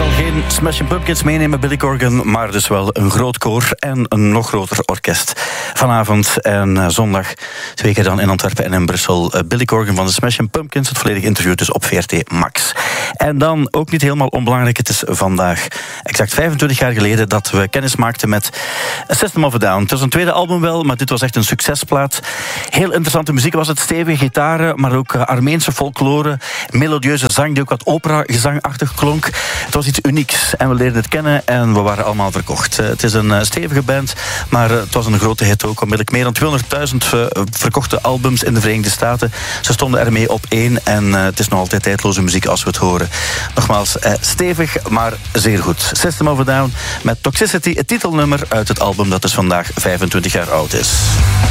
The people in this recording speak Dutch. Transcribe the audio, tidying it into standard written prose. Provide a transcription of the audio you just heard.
Geen Smashing Pumpkins meenemen, Billy Corgan, maar dus wel een groot koor en een nog groter orkest. Vanavond en zondag 2 keer dan in Antwerpen en in Brussel. Billy Corgan van de Smashing Pumpkins, het volledige interview dus op VRT Max. En dan, ook niet helemaal onbelangrijk, het is vandaag exact 25 jaar geleden dat we kennis maakten met System of a Down. Het was een tweede album wel, maar dit was echt een succesplaat. Heel interessante muziek was het, stevige gitaren, maar ook Armeense folklore, melodieuze zang die ook wat opera-gezangachtig klonk. Het was iets unieks en we leerden het kennen en we waren allemaal verkocht. Het is een stevige band, maar het was een grote hit ook. Onmiddellijk meer dan 200.000 verkochte albums in de Verenigde Staten. Ze stonden ermee op 1 en het is nog altijd tijdloze muziek als we het horen. Nogmaals, stevig, maar zeer goed. System of a Down met Toxicity, het titelnummer uit het album dat dus vandaag 25 jaar oud is.